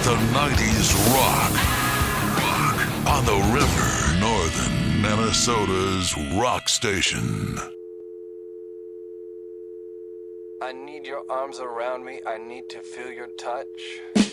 The 90s rock. On the river, northern Minnesota's rock station. I need your arms around me. I need to feel your touch.